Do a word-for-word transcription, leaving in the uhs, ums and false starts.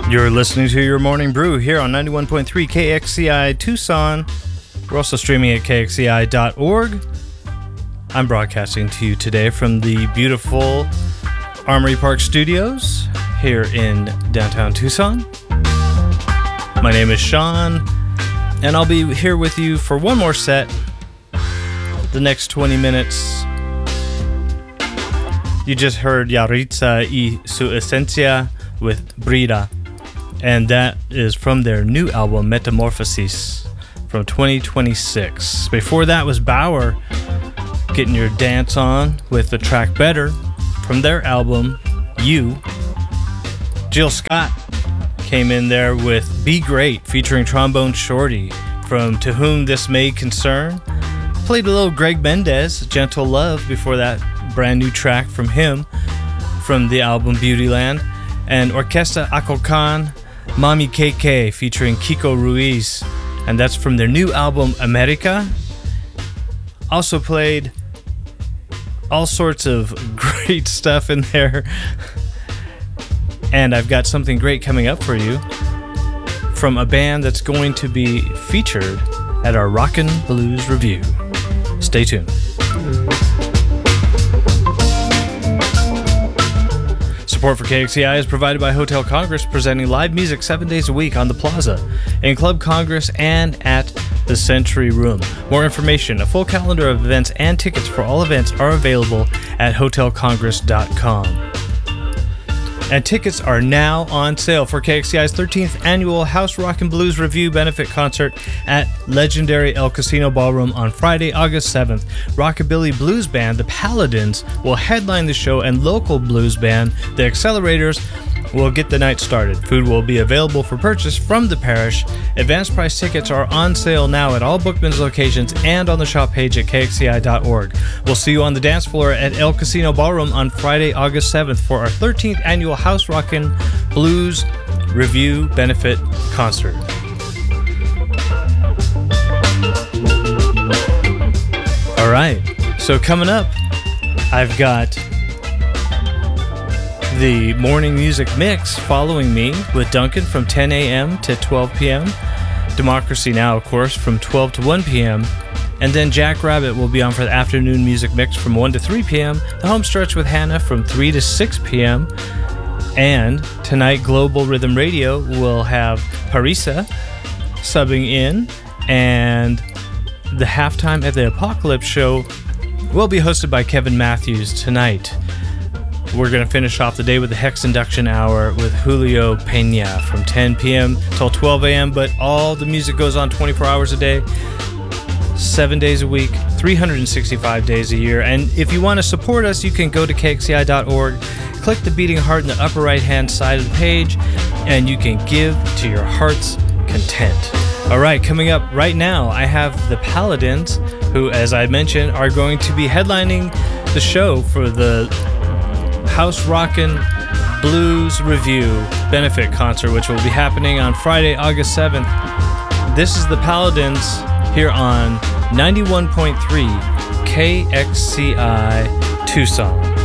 You're listening to your Morning Brew here on ninety-one point three K X C I Tucson. We're also streaming at K X C I dot org. I'm broadcasting to you today from the beautiful Armory Park Studios here in downtown Tucson. My name is Sean, and I'll be here with you for one more set. The next twenty minutes. You just heard Yaritza y su esencia with Brida. And that is from their new album, Metamorphosis, from twenty twenty-six. Before that was Bauer, getting your dance on with the track Better, from their album, You. Jill Scott came in there with Be Great, featuring Trombone Shorty, from To Whom This May Concern. Played a little Greg Mendez, Gentle Love, before that brand new track from him, from the album Beautyland. And Orquesta Acolcan, Mami K K, featuring Kiko Ruiz, and that's from their new album America. Also played all sorts of great stuff in there. And I've got something great coming up for you from a band that's going to be featured at our Rockin' Blues Review. Stay tuned. Support for K X C I is provided by Hotel Congress, presenting live music seven days a week on the Plaza, in Club Congress, and at the Century Room. More information, a full calendar of events, and tickets for all events are available at hotel congress dot com. And tickets are now on sale for K X C I's thirteenth annual House Rock and Blues Review benefit concert at legendary El Casino Ballroom on Friday, August seventh. Rockabilly blues band The Paladins will headline the show, and local blues band The Accelerators will get the night started. Food will be available for purchase from the parish. Advanced price tickets are on sale now at all Bookman's locations and on the shop page at K X C I dot org. We'll see you on the dance floor at El Casino Ballroom on Friday, August seventh for our thirteenth annual House Rockin' Blues Review benefit concert. All right, so coming up, I've got the morning music mix following me with Duncan from ten a.m. to twelve p.m. Democracy Now!, of course, from twelve to one p.m. And then Jack Rabbit will be on for the afternoon music mix from one to three p.m. The home stretch with Hannah from three to six p.m. And tonight, Global Rhythm Radio will have Parisa subbing in. And the halftime at the Apocalypse show will be hosted by Kevin Matthews tonight. We're going to finish off the day with the Hex Induction Hour with Julio Peña from ten p.m. till twelve a.m. But all the music goes on twenty-four hours a day, seven days a week, three hundred sixty-five days a year. And if you want to support us, you can go to K X C I dot org, click the beating heart in the upper right-hand side of the page, and you can give to your heart's content. All right, coming up right now, I have the Paladins, who, as I mentioned, are going to be headlining the show for the House Rockin' Blues Review benefit concert, which will be happening on Friday, August seventh. This is the Paladins here on ninety-one point three K X C I Tucson.